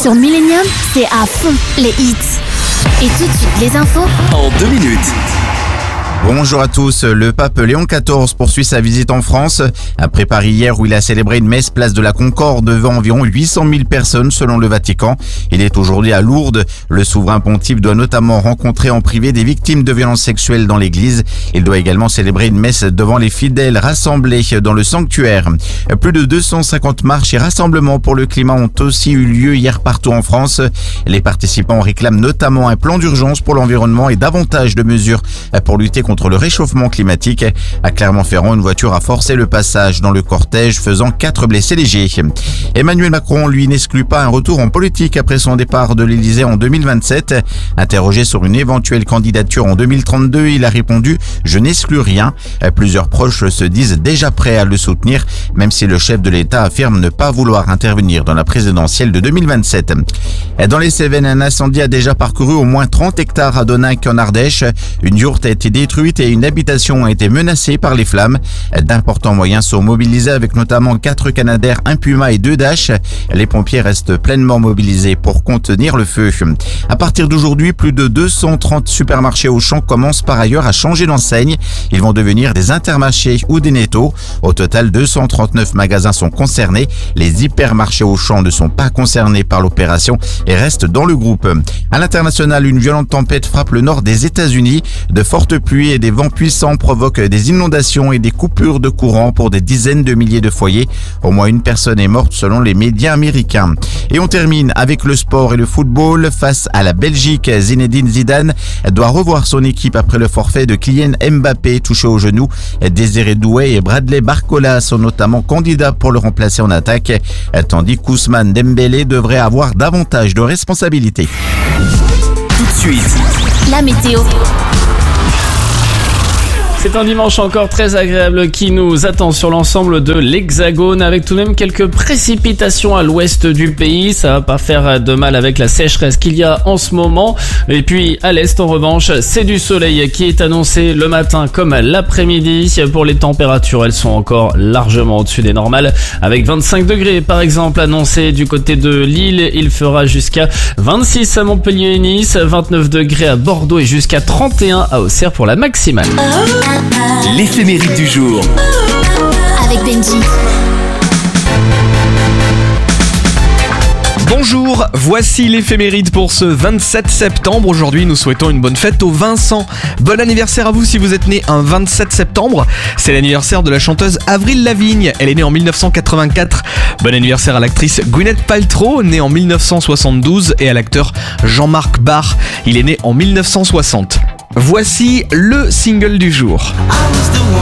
Sur Millennium, c'est à fond les hits. Et tout de suite, les infos en 2 minutes. Bonjour à tous, le pape Léon XIV poursuit sa visite en France. Après Paris hier où il a célébré une messe place de la Concorde devant environ 800 000 personnes selon le Vatican. Il est aujourd'hui à Lourdes. Le souverain pontife doit notamment rencontrer en privé des victimes de violences sexuelles dans l'église. Il doit également célébrer une messe devant les fidèles rassemblés dans le sanctuaire. Plus de 250 marches et rassemblements pour le climat ont aussi eu lieu hier partout en France. Les participants réclament notamment un plan d'urgence pour l'environnement et davantage de mesures pour lutter contre le réchauffement climatique. À Clermont-Ferrand, une voiture a forcé le passage dans le cortège, faisant 4 blessés légers. Emmanuel Macron, lui, n'exclut pas un retour en politique après son départ de l'Elysée en 2027. Interrogé sur une éventuelle candidature en 2032, il a répondu « Je n'exclus rien ». Plusieurs proches se disent déjà prêts à le soutenir, même si le chef de l'État affirme ne pas vouloir intervenir dans la présidentielle de 2027. Dans les Cévennes, un incendie a déjà parcouru au moins 30 hectares à Doninck en Ardèche. Une yourte a été détruite et une habitation a été menacée par les flammes. D'importants moyens sont mobilisés avec notamment 4 Canadair, un Puma et 2 Dash. Les pompiers restent pleinement mobilisés pour contenir le feu. À partir d'aujourd'hui, plus de 230 supermarchés Auchan commencent par ailleurs à changer d'enseigne. Ils vont devenir des intermarchés ou des nettos. Au total, 239 magasins sont concernés. Les hypermarchés Auchan ne sont pas concernés par l'opération et restent dans le groupe. À l'international, une violente tempête frappe le nord des États-Unis. De fortes pluies et des vents puissants provoquent des inondations et des coupures de courant pour des dizaines de milliers de foyers. Au moins une personne est morte selon les médias américains. Et on termine avec le sport et le football. Face à la Belgique, Zinedine Zidane doit revoir son équipe après le forfait de Kylian Mbappé touché au genou. Désiré Doué et Bradley Barcola sont notamment candidats pour le remplacer en attaque, tandis qu'Ousmane Dembélé devrait avoir davantage de responsabilités. Tout de suite, La météo. C'est un dimanche encore très agréable qui nous attend sur l'ensemble de l'Hexagone avec tout de même quelques précipitations à l'ouest du pays. Ça va pas faire de mal avec la sécheresse qu'il y a en ce moment. Et puis à l'est en revanche, c'est du soleil qui est annoncé le matin comme l'après-midi. Pour les températures, elles sont encore largement au-dessus des normales avec 25 degrés par exemple annoncé du côté de Lille. Il fera jusqu'à 26 à Montpellier et Nice, 29 degrés à Bordeaux et jusqu'à 31 à Auxerre pour la maximale. l'éphéméride du jour. Avec Benji. Bonjour, voici l'éphéméride pour ce 27 septembre. Aujourd'hui, nous souhaitons une bonne fête aux Vincent. Bon anniversaire à vous si vous êtes né un 27 septembre. C'est l'anniversaire de la chanteuse Avril Lavigne. Elle est née en 1984. Bon anniversaire à l'actrice Gwyneth Paltrow, née en 1972, et à l'acteur Jean-Marc Barr. Il est né en 1960. Voici le single du jour.